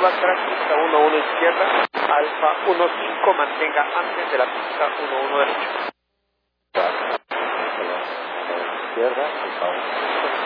va a estar pista 11 izquierda, Alfa 15, mantenga antes de la pista 11 derecho. Izquierda, Alfa 1.